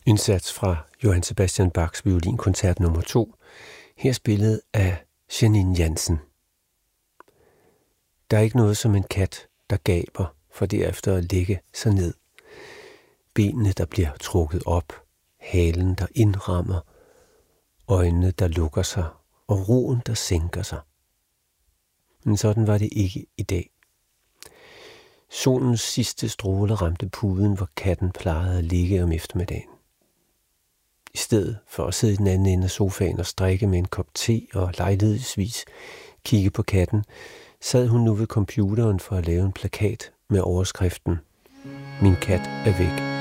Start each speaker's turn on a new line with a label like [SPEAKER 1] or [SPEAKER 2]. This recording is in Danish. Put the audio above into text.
[SPEAKER 1] Indsats fra Johann Sebastian Bachs violinkoncert nummer 2, her spillet af Janine Jansen. Der er ikke noget som en kat, der gaber, for derefter at lægge sig ned. Benene, der bliver trukket op, halen, der indrammer, øjnene, der lukker sig, og roen, der sænker sig. Men sådan var det ikke i dag. Solens sidste stråler ramte puden, hvor katten plejede at ligge om eftermiddagen. I stedet for at sidde i den anden ende af sofaen og strikke med en kop te og lejlighedsvis kigge på katten, sad hun nu ved computeren for at lave en plakat med overskriften: Min kat er væk.